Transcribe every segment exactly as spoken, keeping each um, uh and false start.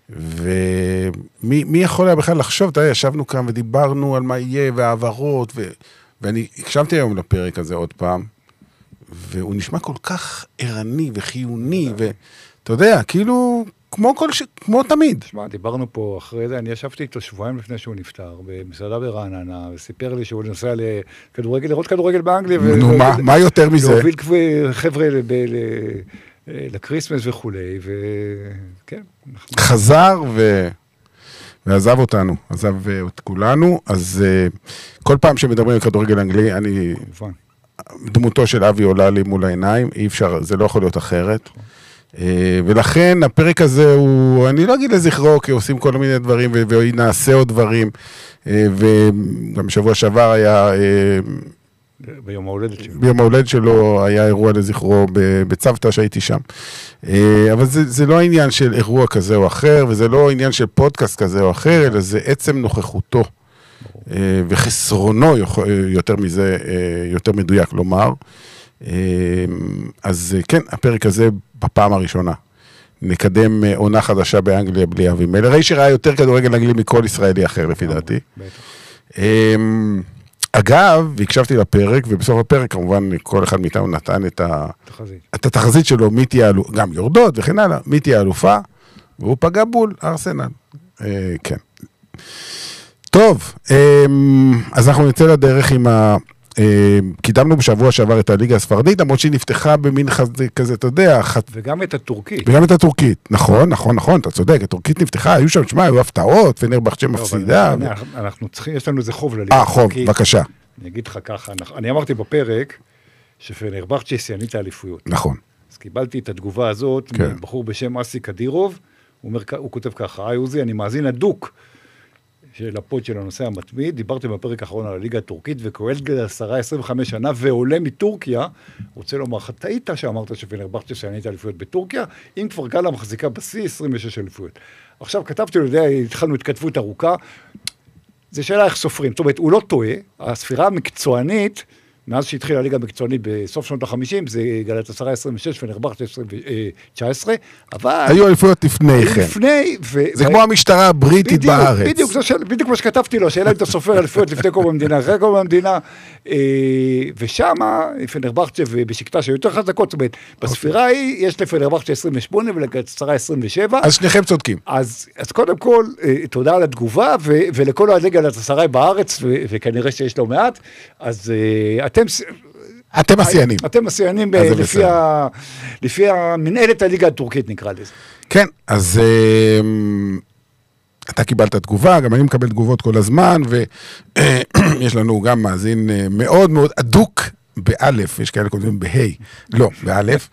ומי מי יכול היה בכלל לחשוב, אתה יודע, ישבנו כאן ודיברנו על מה יהיה, והעברות, ו... ואני הקשבתי היום לפרק הזה עוד פעם, והוא נשמע כל כך ערני וחיוני, ואתה יודע, כאילו, כמו, כל ש... כמו תמיד. תשמע, דיברנו פה אחרי זה, אני ישבתי איתו שבועיים לפני שהוא נפטר, במסעדה ברעננה, וסיפר לי שהוא נוסע לכדורגל, לראות כדורגל באנגליה. נו, ו... מה, מה יותר מזה? להוביל חבר'ה ל... ל... לקריסמס וכולי, וכן. אנחנו... חזר ו... ועזב אותנו, עזב את כולנו, אז כל פעם שמדברים על כדורגל אנגלי, אני... כמובן. דמותו של אבי עולה לי מול העיניים, אי אפשר, זה לא יכול להיות אחרת. ולכן הפרק הזה הוא, אני לא אגיד לזכרו, כי עושים כל מיני דברים, ונעשה עוד דברים, וגם שבוע שעבר היה... ביום ההולדת שלו. ביום ההולדת שלו היה אירוע לזכרו בצוותא שהייתי שם. אבל זה, זה לא העניין של אירוע כזה או אחר, וזה לא העניין של פודקאסט כזה או אחר, אלא זה עצם נוכחותו. וחסרונו יותר מזה, יותר מדויק לומר. אז כן, הפרק הזה בפעם הראשונה. נקדם עונה חדשה באנגליה בלי אבי מלר. ראי שראה יותר כדורגל אנגלי מכל ישראלי אחר לפי דעתי. אגב, והקשבתי לפרק, ובסוף הפרק כמובן כל אחד מאיתנו נתן את התחזית שלו, מי תהיה אלופה, גם יורדות וכן הלאה, מי תהיה אלופה, והוא פגע בול ארסנל. כן. טוב, אז אנחנו נצא לדרך עם ה... קידמנו בשבוע שעבר את הליגה הספרדית, למרות שהיא נפתחה במין כזה, אתה יודע... וגם את הטורקית. וגם את הטורקית, נכון, נכון, נכון, אתה צודק, הטורקית נפתחה, היו שם, שמה, היו הפתעות, פנרבחצ'ה מפסידה. אנחנו צריכים, יש לנו איזה חוב לליגה. אה, חוב, בבקשה. אני אגיד לך ככה, אני אמרתי בפרק, שפנרבחצ'ה שיאנית האליפויות. נכון. אז קיבלתי את התגובה הזאת, מבחור בשם אסי קדירוב, הוא כותב ככה, היי עוזי, אני מאזין הדוק, של הפוד של הנושא המתמיד, דיברתם בפרק האחרון על הליגה הטורקית, וכואל עשרה עשרים וחמש שנה, ועולה מטורקיה, רוצה לומר, חטאית שאמרת שפנרבחצ'ה שיאנית האליפויות בטורקיה, אם כבר גלה מחזיקה בשיא עשרים ושש אליפויות. עכשיו כתבתי, יודע, התחלנו התכתבות ארוכה, זה שאלה איך סופרים, זאת אומרת, הוא לא טועה, הספירה המקצוענית, מאז שהתחילה הליגה המקצוענית בסוף שנות ה-חמישים, זה גלת עשרה עשרים ושש ונרבחת תשע עשרה, אבל... היו אליפויות לפני כן. לפני... זה כמו המשטרה הבריטית בארץ. בדיוק, בדיוק מה שכתבתי לו, שאלה אם אתה סופר אליפויות לפני קום המדינה, אחרי קום המדינה, ושמה, פנרבחצ'ה ובשקטה שהיו יותר חזקות, זאת אומרת, בספירה היא, יש לפנרבחצ'ה עשרים ושמונה ולגלת עשרה עשרים ושבע. אז שניכם צודקים. אז קודם כל, תודה על התגובה, ולכל הליגה גלת עשרה בארץ, וכנראה שיש לו מעט, אז אתם... אתם מסיינים. אתם מסיינים לפי המנהלת הליגה הטורקית, נקרא לזה. כן, אז אתה קיבלת תגובה, גם אני מקבל תגובות כל הזמן, ויש לנו גם מאזין מאוד מאוד אדוק באלף, יש כאלה כותבים בהי, לא, באלף,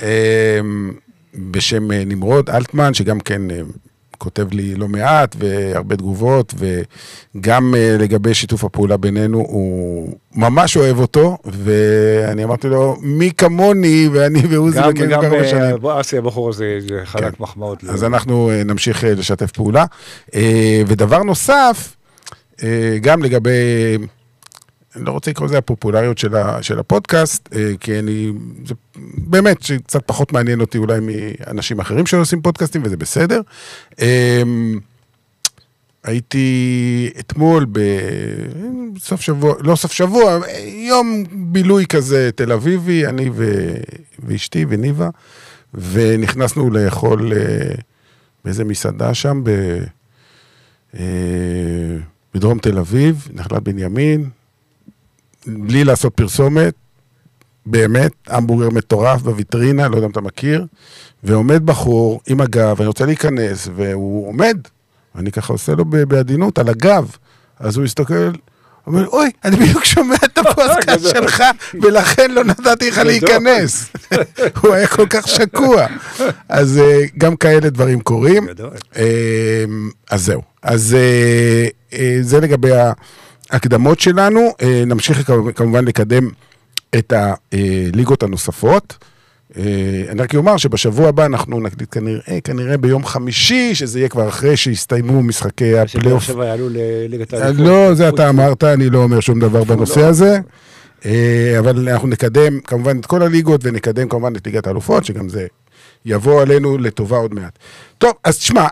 בשם נמרוד אלטמן, שגם כן... כותב לי לא מעט והרבה תגובות, וגם לגבי שיתוף הפעולה בינינו, הוא ממש אוהב אותו, ואני אמרתי לו, מי כמוני, ואני ועוזי מכירים כבר הרבה שנים. גם אסי הבחור הזה, זה חלק מחמאות. אז אנחנו נמשיך לשתף פעולה. ודבר נוסף, גם לגבי, אני לא רוצה לקרוא לזה הפופולריות של הפודקאסט, כי אני, זה באמת שקצת פחות מעניין אותי אולי מאנשים אחרים שעושים פודקאסטים, וזה בסדר. הייתי אתמול בסוף שבוע, לא סוף שבוע, יום בילוי כזה תל אביבי, אני ואשתי וניבה, ונכנסנו לאכול באיזה מסעדה שם, בדרום תל אביב, נחלת בנימין, בלי לעשות פרסומת, באמת, המבורגר מטורף בוויטרינה, לא יודע אם אתה מכיר, ועומד בחור עם הגב, אני רוצה להיכנס, והוא עומד, אני ככה עושה לו בעדינות על הגב, אז הוא הסתכל, אומר, אוי, אני בדיוק שומע את הפודקאסט שלך, ולכן לא נתתי לך להיכנס. הוא היה כל כך שקוע. אז גם כאלה דברים קורים. אז זהו. אז זה לגבי ההקדמות שלנו. נמשיך כמובן לקדם את הליגות הנוספות. אני רק אומר שבשבוע הבא אנחנו נקליט כנראה, כנראה ביום חמישי, שזה יהיה כבר אחרי שהסתיימו משחקי הפלייאוף. שבוע יעלו לליגת האליפות. לא, זה אתה אמרת, אני לא אומר שום דבר בנושא הזה, אבל אנחנו נקדם כמובן את כל הליגות, ונקדם כמובן את ליגת האלופות, שגם זה יבוא עלינו לטובה עוד מעט. טוב, אז תשמע,